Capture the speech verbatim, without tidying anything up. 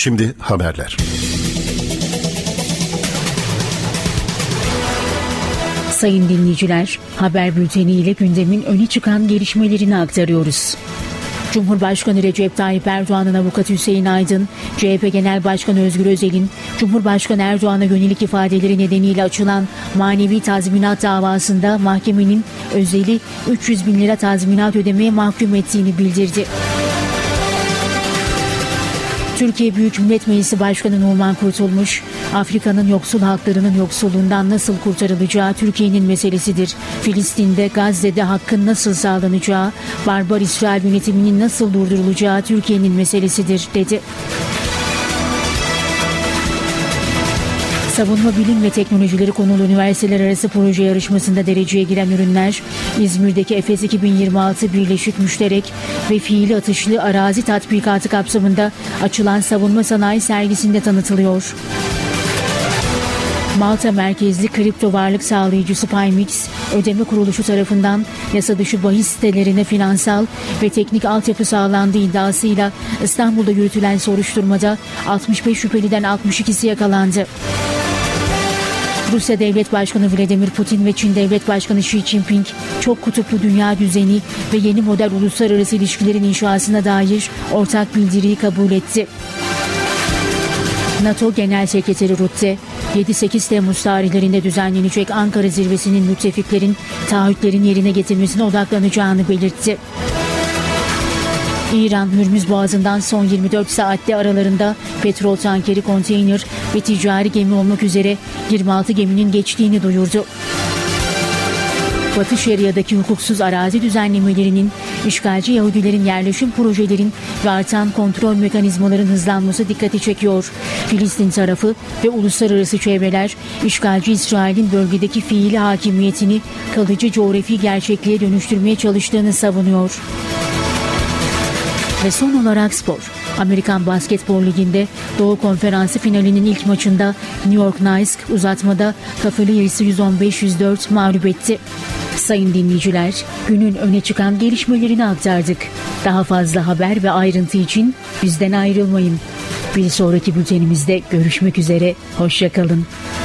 Şimdi haberler. Sayın dinleyiciler, haber bülteni ile gündemin öne çıkan gelişmelerini aktarıyoruz. Cumhurbaşkanı Recep Tayyip Erdoğan'ın avukatı Hüseyin Aydın, C H P Genel Başkanı Özgür Özel'in Cumhurbaşkanı Erdoğan'a yönelik ifadeleri nedeniyle açılan manevi tazminat davasında mahkemenin Özel'i üç yüz bin lira tazminat ödemeye mahkum ettiğini bildirdi. Türkiye Büyük Millet Meclisi Başkanı Numan Kurtulmuş, Afrika'nın yoksul halklarının yoksulluğundan nasıl kurtarılacağı Türkiye'nin meselesidir. Filistin'de, Gazze'de hakkın nasıl sağlanacağı, barbar İsrail yönetiminin nasıl durdurulacağı Türkiye'nin meselesidir, dedi. Savunma Bilim ve Teknolojileri konulu üniversiteler arası proje yarışmasında dereceye giren ürünler, İzmir'deki Efes iki bin yirmi altı Birleşik Müşterek ve Fiili Atışlı Arazi Tatbikatı kapsamında açılan savunma sanayi sergisinde tanıtılıyor. Malta merkezli kripto varlık sağlayıcısı Paymix, ödeme kuruluşu tarafından yasa dışı bahis sitelerine finansal ve teknik altyapı sağlandığı iddiasıyla İstanbul'da yürütülen soruşturmada altmış beş şüpheliden altmış ikisi yakalandı. Rusya Devlet Başkanı Vladimir Putin ve Çin Devlet Başkanı Xi Jinping, çok kutuplu dünya düzeni ve yeni model uluslararası ilişkilerin inşasına dair ortak bildiriyi kabul etti. NATO Genel Sekreteri Rutte, yedi sekiz Temmuz tarihlerinde düzenlenecek Ankara Zirvesi'nin müttefiklerin taahhütlerin yerine getirmesine odaklanacağını belirtti. İran, Hürmüz Boğazı'ndan son yirmi dört saatte aralarında petrol tankeri, konteyner ve ticari gemi olmak üzere yirmi altı geminin geçtiğini duyurdu. Batı Şeria'daki hukuksuz arazi düzenlemelerinin, işgalci Yahudilerin yerleşim projelerin ve artan kontrol mekanizmaların hızlanması dikkati çekiyor. Filistin tarafı ve uluslararası çevreler, işgalci İsrail'in bölgedeki fiili hakimiyetini kalıcı coğrafi gerçekliğe dönüştürmeye çalıştığını savunuyor. Ve son olarak spor. Amerikan Basketbol Ligi'nde Doğu Konferansı finalinin ilk maçında New York Knicks uzatmada Cavaliers'ı yüz on beş yüz dört mağlup etti. Sayın dinleyiciler, günün öne çıkan gelişmelerini aktardık. Daha fazla haber ve ayrıntı için bizden ayrılmayın. Bir sonraki bültenimizde görüşmek üzere. Hoşça kalın.